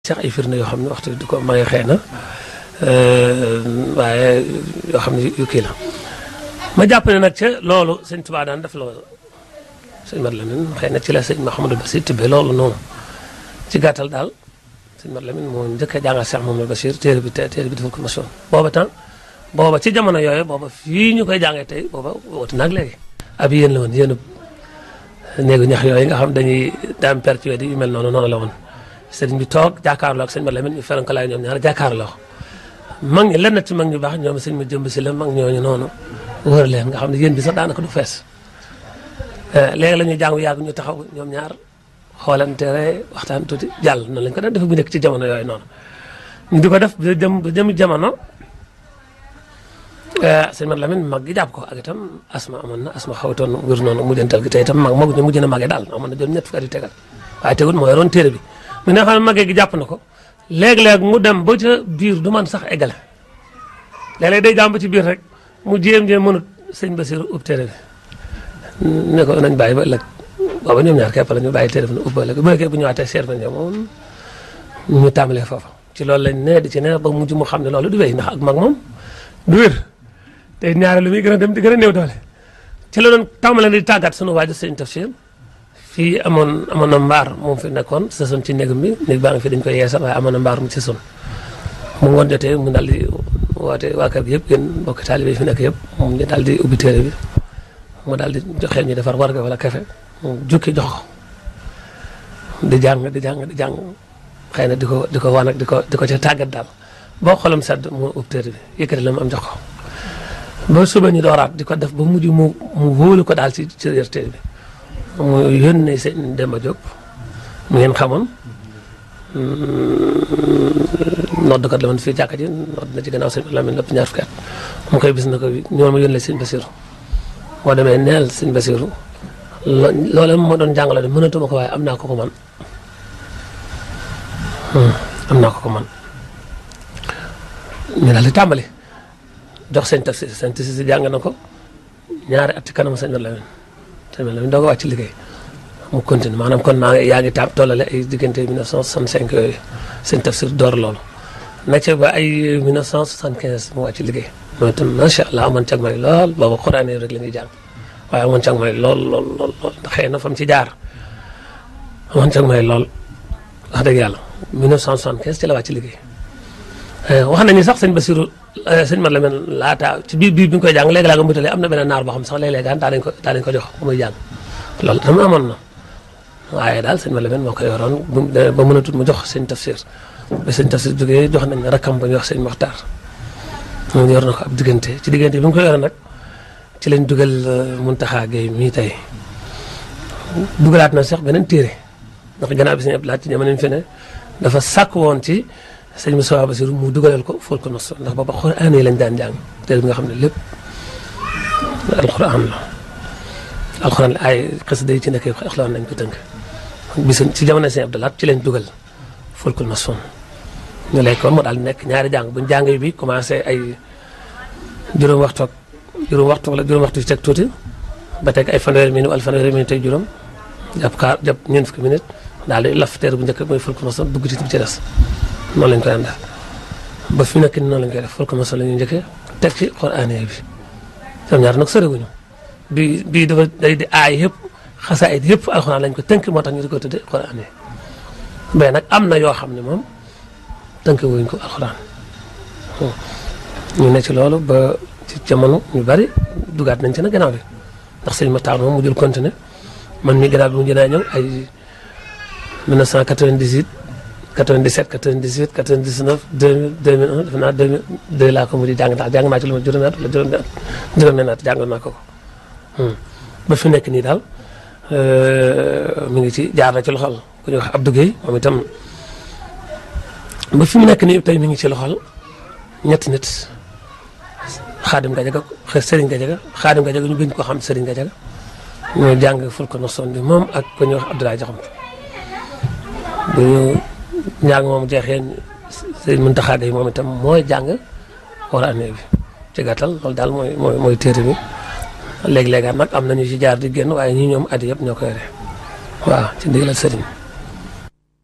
sax ay firnde yoo xam ne waxtu di ko may xëy na waaye yoo xam ne yu kii la ma jàpp ne nag ca loolu sëñ Tuubaa daan def loolu sëñ Mat Lamin xëy na ci la sëñ Mouhamadou Bachir tibbee loolu noonu ci gàttal daal sëñ Mat Lamin moo njëkk a jàngal Cheikh Mouhamadou Bachir téere bi defal ko mosoon booba ci jamono yooyu booba fii ñu koy jàngee tey booba woote nag léegi ab yéen la woon yéen néegu ñax yooyu nga xam dañuy daam perpétué yu mel noonu la woon sëriñ bi toog jàkkaarloo ak sëñ Mat Lamin ñu feranko laay ñoom ñaar jàkkaarloo mag ñi lenn ci mag ñu baax ñoom sëñ ma jëmb si la mag ñooñu noonu wër leen nga xam ne yéen bi sax daanaka du fees léegi la ñuy jàng yàgg ñu taxaw ñoom ñaar xoolante waxtaan tuuti jàll noonu lañ ko daan def bu nekk ci jamono yooyu noonu ñu di ko def ba jëm jamono sëñ Mat Lamin mag gi jàpp ko ak itam asma amoon na asma xawtoon wér noonu mujjantal gi te itam mag ñu mujj na magee daal amoon na jël ñett fukki at yu tegal waaye tegul moo yoroon téere bi mi nga xam ne magee gi jàpp na ko léeg-léeg mu dem ba ca biir du man sax eggale léeg-léeg day jàmm ba ci biir rek mu jéem mënut sëñ Basiru ub téere bi ne ko nañ bàyyi ba ëllëg booba ñoom ñaar képp la ñu bàyyi téere bi ne ub ba ëllëg bu nekkee bu ñëwaatee seet ba ñëw moom ñu tàmbalee foofa ci loolu lañ ne di ci ne ba mujj mu xam ne loolu du wéy ndax ak mag moom du wér te ñaare lu muy gën a dem di gën a néew doole ci la doon tàmbale di tàggat sunu waaju sëñ Tafsir fii amoon na mbaar moom fi nekkoon sësoon ci néegam bi néeg baa ngi fi dañ koy yeesal waaye amoon na mbaar mu sësoon mu ngoon jotee mu daal di woote waa kër gi yëpp yéen mbokki taalibe yi fi nekk yëpp moom ñu daal di ubbi téere bi mu daal di joxe ñu defar warga wala kafe mu jukki jox ko di jàng xëy na di ko wan ak di ko ca tàggat daal boo xolam sedd mu ubbi téere bi yëkkati la mu am jox ko ba suba ñu dooraat di ko def ba mujj mu wóolu ko daal ci téere bi mu yónnee sëñ Demba Diop mu ngeen xamoon noddkat la woon fii jàkka ji nodd na ci gannaaw sëñ Lamin lépp ñaar fukki at mu koy bis na ko ñoo ma yónnee sëñ Basiru boo demee neel sëñ Basiru loolu moo doon jàngale de mënatuma ko waaye am naa ko man ñu daal di tàmbali jox sëñ Tafsir sëñ Tafsir jàng na ko ñaari at ci kanam sëñ Lamin sëñ Lamin doo ko wàcc liggéey mu continue maanaam kon yaa ngi tollale ay diggante 1965 yooyu sëñ Tafsir door loolu nekk ba ay 1975 mu wàcc liggéey mooy itam macha allah amoon cag may lool booba xuraan yi rek la ñuy jàng waaye amoon cag may lool xëy na fam ci jaar amoon cag may lool wax dëgg yàlla 1975 ci la wàcc liggéey wax nañu sax sëñ Basiru sëñ Mat Lamin laata ci biir bi ñu koy jàng léegi laa nga mutalee am na benn naar boo xam sax léeg-léeg daa nañ ko jox muy jàng loolu dama amoon na waaye daal sëñ Mat Lamin moo ko yoroon ba mën a tut mu jox sëñ Tafsir ba sëñ Tafsir jógee jox nañ rakkam ba ñu wax sëñ Moxtaar moom yor na ko ab diggante ci diggante bi mu ko yore nag ci lañ dugal Muntaxa Gay mii tey dugalaat na sax beneen téere ndax gannaaw bi sëñ Abdou Lahat ci jamono fi ne dafa sàkk woon ci sëñ Moussa Bassirou mu dugaleel ko ful ko nos ndax booba xuraan yi lañ daan jàng téere bi nga xam ne lépp alxuraan la alxuraan ay xasida yi ci nekk alxuraan nañ ko tënk bis ci jamono sëñ Abdou Lahat ci lañ dugal ful ko nos ñu lay ko mu daal nekk ñaari jàng buñ jàng bi commencé ay juróom waxtu wala juróom waxtu ci teg tuuti ba teg ay fanweeri minute wala fanweeri minute tey juróom jàpp ñeent fukki minute daal di laf téere bu njëkk mooy ful ko nos dugg ci ci des noonu lañ koy àndal ba fi mu nekk nii noonu lañ koy def ful ko nos la ñuy njëkkee teg ci xuraan bi ñoom ñaar nag soriwuñu bii dafa day di aay yëpp xasaayid yëpp alxuraan lañ ko tënk moo tax ñu di ko tuddee xuraan yi mais nag am na yoo xam ne moom tënk wuñ ko alxuraan ñu ne ci loolu ba ci jamono ñu bari dugaat nañ ci nag gannaaw bi ndax sëñ Matar moom mu jël continuer man mii gannaaw bi mu jënaa ñëw ay 1998 97 98 99 2000 2001 defe naa 2002 laa ko mujj jàng ndax jàng naa ci lu ma juróomi at wala juróomi at jàngoon naa ko ba fi nekk nii daal mi ngi ci jaar na ci loxol ku ñuy wax Abdou Guèye moom itam ba fi mu nekk nii tey mi ngi ci loxol ñetti nit Xaadim Gajaga Sëriñ Gajaga Xaadim Gajaga ñu gën ko xam Sëriñ Gajaga ñoo jàng ful ko noson bi moom ak ku ñuy wax Abdoulaye Jaxam bu ñu njàng moom jeexee sëñ Muntaxa Gay moom itam mooy jàng xuraan bi ci gàttal loolu daal mooy téere bi léegi-léegaan nag am nañu ci jaar di génn waaye ñi ñoom at yëpp ñoo ko yore waaw ci ndigalal sëriñ